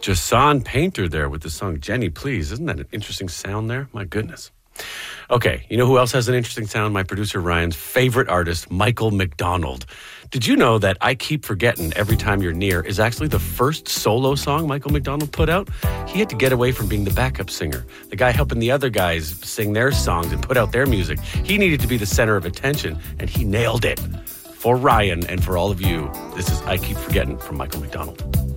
Jason Painter there with the song Jenny Please. Isn't that an interesting sound there? My goodness. Okay, you know who else has an interesting sound? My producer Ryan's favorite artist, Michael McDonald. Did you know that I Keep Forgetting Every Time You're Near is actually the first solo song Michael McDonald put out? He had to get away from being the backup singer, the guy helping the other guys sing their songs and put out their music. He needed to be the center of attention, and he nailed it. For Ryan and for all of you, this is I Keep Forgetting from Michael McDonald.